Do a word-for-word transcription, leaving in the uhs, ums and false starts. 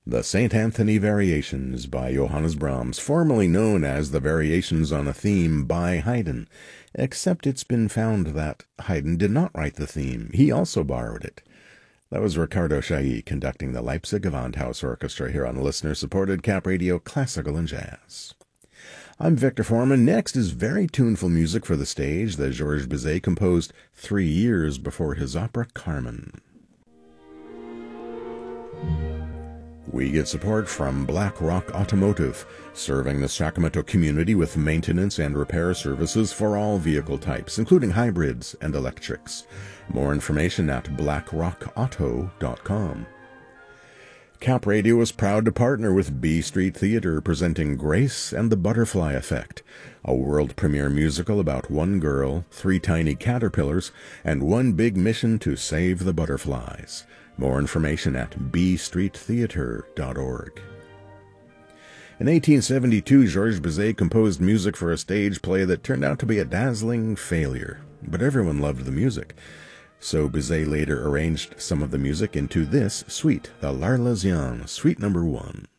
The Saint Anthony Variations by Johannes Brahms, formerly known as the Variations on a Theme by Haydn, except it's been found that Haydn did not write the theme. He also borrowed it. That was Ricardo Chailly conducting the Leipzig Gewandhaus Orchestra here on listener-supported Cap Radio Classical and Jazz. I'm Victor Foreman. Next is very tuneful music for the stage that Georges Bizet composed three years before his opera Carmen. We get support from Black Rock Automotive, serving the Sacramento community with maintenance and repair services for all vehicle types, including hybrids and electrics. More information at black rock auto dot com. Cap Radio is proud to partner with B Street Theater, presenting Grace and the Butterfly Effect, a world premiere musical about one girl, three tiny caterpillars, and one big mission to save the butterflies. More information at b street theater dot org. In eighteen seventy-two, Georges Bizet composed music for a stage play that turned out to be a dazzling failure, but everyone loved the music. So Bizet later arranged some of the music into this suite, the L'Arlésienne, Suite Number One.